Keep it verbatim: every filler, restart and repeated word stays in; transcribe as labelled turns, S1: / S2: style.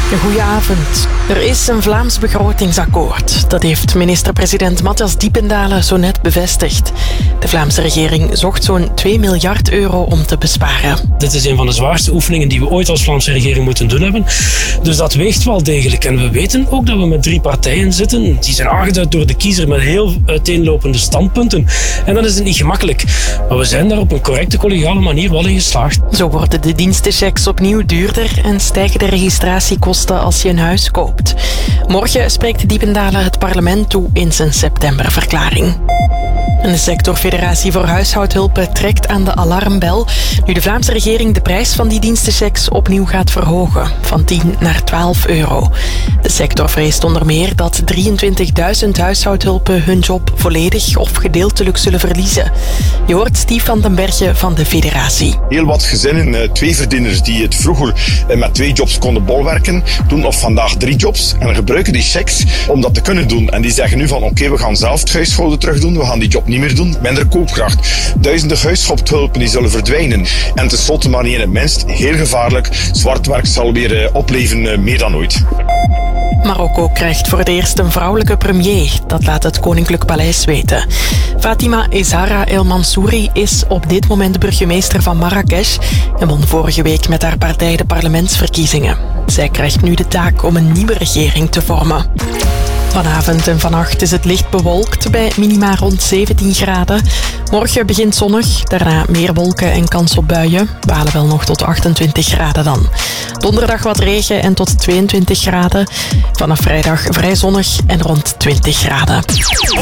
S1: Goedenavond. Er is een Vlaams begrotingsakkoord. Dat heeft minister-president Matthias Diependalen zo net bevestigd. De Vlaamse regering zocht zo'n twee miljard euro om te besparen.
S2: Dit is een van de zwaarste oefeningen die we ooit als Vlaamse regering moeten doen hebben. Dus dat weegt wel degelijk. En we weten ook dat we met drie partijen zitten. Die zijn aangeduid door de kiezer met heel uiteenlopende standpunten. En dan is het niet gemakkelijk. Maar we zijn daar op een correcte, collegiale manier wel in geslaagd.
S1: Zo worden de dienstenchecks opnieuw duurder en stijgen de registratiekosten als je een huis koopt. Morgen spreekt Diependalen het parlement toe in zijn septemberverklaring. En de sectorfederatie voor huishoudhulpen trekt aan de alarmbel nu de Vlaamse regering de prijs van die dienstenchecks opnieuw gaat verhogen, van tien naar twaalf euro. De sector vreest onder meer dat drieëntwintigduizend huishoudhulpen hun job volledig of gedeeltelijk zullen verliezen. Je hoort Steve van den Berge van de federatie.
S3: Heel wat gezinnen, twee verdieners die het vroeger met twee jobs konden bolwerken, doen of vandaag drie jobs en gebruiken die checks om dat te kunnen doen. En die zeggen nu van oké, okay, we gaan zelf het huishouden terug doen, we gaan die job niet meer doen, minder koopkracht. Duizenden huishoudhulpen die zullen verdwijnen. En tenslotte, maar niet in het minst, heel gevaarlijk, zwart werk zal weer uh, opleven uh, meer dan ooit.
S1: Marokko krijgt voor het eerst een vrouwelijke premier. Dat laat het Koninklijk Paleis weten. Fatima Ezara El Mansouri is op dit moment burgemeester van Marrakesh en won vorige week met haar partij de parlementsverkiezingen. Zij krijgt nu de taak om een nieuwe regering te vormen. Vanavond en vannacht is het licht bewolkt bij minima rond zeventien graden. Morgen begint zonnig, daarna meer wolken en kans op buien. We halen wel nog tot achtentwintig graden dan. Donderdag wat regen en tot tweeëntwintig graden. Vanaf vrijdag vrij zonnig en rond twintig graden.